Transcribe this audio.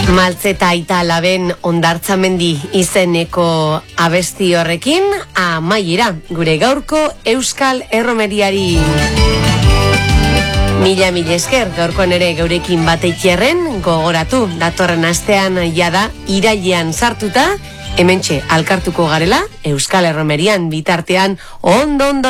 Maltzeta aita alaben Hondartzamendi izeneko abesti horrekin amaiera gure gaurko Euskal Erromeriari. Mila esker gaurkoan ere geurekin bateitxerren gogoratu datorren astean jada irailean sartuta hementxe alkartuko garela Euskal Erromerian bitartean ondo